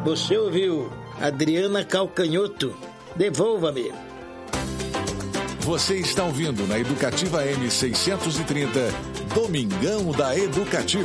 Você ouviu Adriana Calcanhoto. Devolva-me. Você está ouvindo na Educativa M630, Domingão da Educativa.